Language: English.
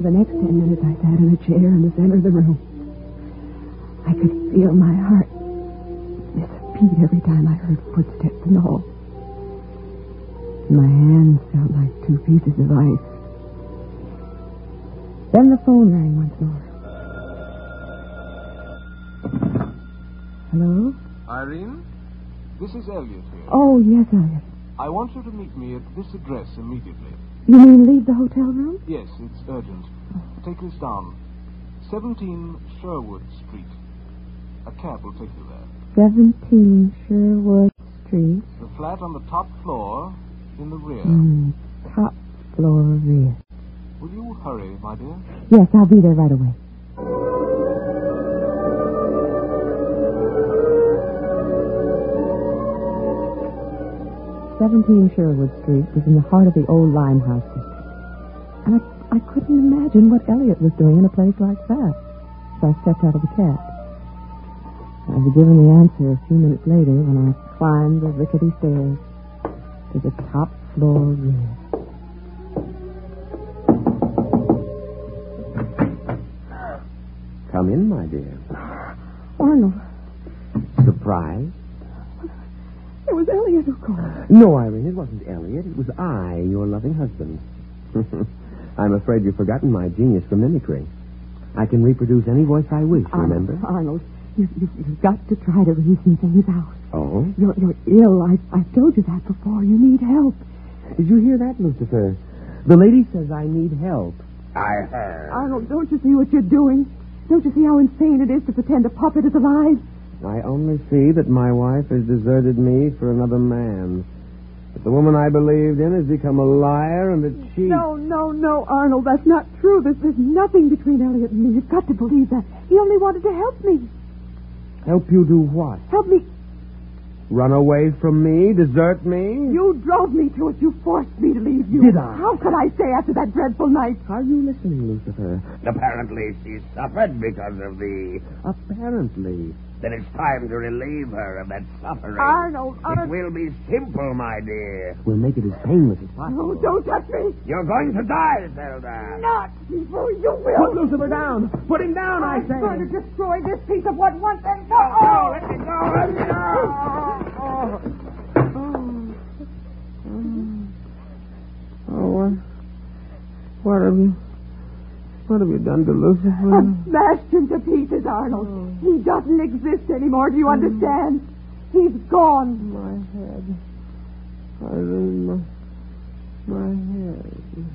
For the next 10 minutes, I sat in a chair in the center of the room. I could feel my heart miss a beat every time I heard footsteps in the hall. My hands felt like 2 pieces of ice. Then the phone rang once more. Hello? Irene, this is Elliot here. Oh, yes, Elliot. I want you to meet me at this address immediately. You mean leave the hotel room? Yes, it's urgent. Take this down. 17 Sherwood Street. A cab will take you there. 17 Sherwood Street. The flat on the top floor in the rear. Top floor rear. Will you hurry, my dear? Yes, I'll be there right away. "17 Sherwood Street was in the heart of the old Limehouse district. And I couldn't imagine what Elliot was doing in a place like that. So I stepped out of the cab. I was given the answer a few minutes later when I climbed the rickety stairs to the top floor rear. Come in, my dear. Arnold, Surprise? it was Elliot who called. No, Irene, it wasn't Elliot. It was I, your loving husband. I'm afraid you've forgotten my genius for mimicry. I can reproduce any voice I wish, remember? Arnold, you've got to try to reason things out. Oh? You're ill. I've told you that before. You need help. Did you hear that, Lucifer? The lady says I need help. I have. Arnold, don't you see what you're doing? Don't you see how insane it is to pretend a puppet is alive? I only see that my wife has deserted me for another man. That the woman I believed in has become a liar and a cheat. No, Arnold, that's not true. There's nothing between Elliot and me. You've got to believe that. He only wanted to help me. Help you do what? Help me. Run away from me? Desert me? You drove me to it. You forced me to leave you. Did I? How could I say after that dreadful night? Are you listening, Lucifer? Apparently she suffered because of the... Apparently. Then it's time to relieve her of that suffering. Arnold. It will be simple, my dear. We'll make it as painless as possible. No, don't touch me. You're going to die, Zelda. Not before you will. Put Lucifer down. Put him down, I say. I'm going to destroy this piece of what once and for No, all. let me go. Let me Oh, what have you done to Lucifer? I've smashed him to pieces, Arnold. He doesn't exist anymore. Do you understand? He's gone. My head. Irene, my head.